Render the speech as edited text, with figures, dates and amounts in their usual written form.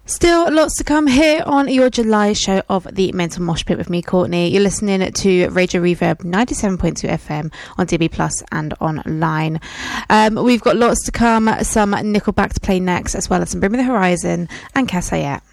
Still lots to come here on your July show of the Mental Mosh Pit with me, Courtney. You're listening to Radio Reverb 97.2 FM on DB Plus and online. We've got lots to come, some Nickelback to play next, as well as some Bring Me the Horizon and Cassayette.